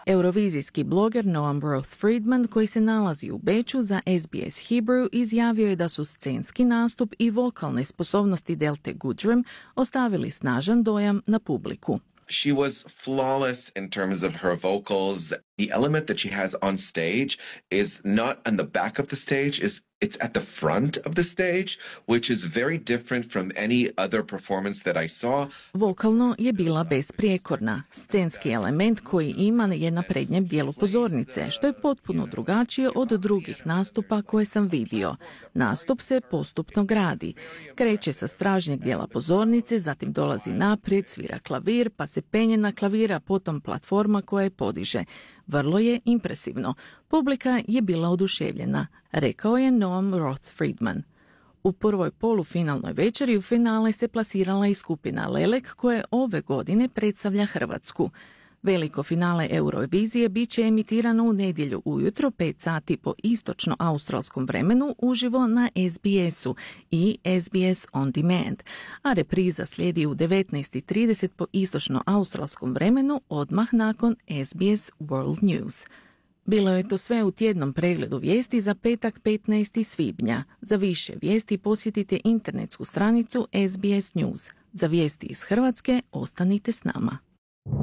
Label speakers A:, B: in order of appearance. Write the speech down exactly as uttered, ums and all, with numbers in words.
A: Eurovizijski bloger Noam Roth Friedman, koji se nalazi u Beču za S B S Hebrew, izjavio je da su scenski nastup i vokalne sposobnosti Delte Goodrem ostavili snažan dojam na publiku.
B: She was flawless in terms of her vocals. The element that she has on stage is not on the back of the stage, is it's at the front of the stage, which is very different from any other performance that I saw.
A: Vokalno je bila besprijekorna. Scenski element koji ima je na prednjem dijelu pozornice, što je potpuno drugačije od drugih nastupa koje sam vidio. Nastup se postupno gradi. Kreće sa stražnjeg dijela pozornice, zatim dolazi naprijed, svira klavir, pa se penje na klavira, potom platforma koja je podiže. Vrlo je impresivno. Publika je bila oduševljena, rekao je Noam Roth Friedman. U prvoj polufinalnoj večeri u finale se plasirala i skupina Lelek koja ove godine predstavlja Hrvatsku. Veliko finale Eurovizije bit će emitirano u nedjelju ujutro pet sati po istočno-australskom vremenu uživo na S B S-u i S B S On Demand, a repriza slijedi u devetnaest i trideset po istočno-australskom vremenu odmah nakon S B S World News. Bilo je to sve u tjednom pregledu vijesti za petak petnaesti svibnja. Za više vijesti posjetite internetsku stranicu S B S News. Za vijesti iz Hrvatske ostanite s nama.